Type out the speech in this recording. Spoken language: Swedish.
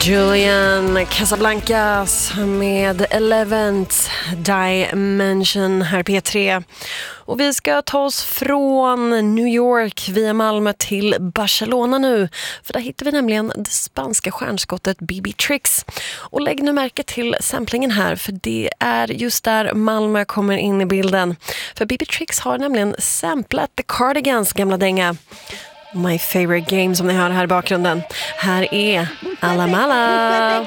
Julian Casablancas med 11th Dimension här P3. Och vi ska ta oss från New York via Malmö till Barcelona nu. För där hittar vi nämligen det spanska stjärnskottet BB Tricks. Och lägg nu märke till samplingen här, för det är just där Malmö kommer in i bilden. För BB Tricks har nämligen samplat The Cardigans gamla dänga My Favorite Game som ni hör här i bakgrunden. Här är Alla Mala.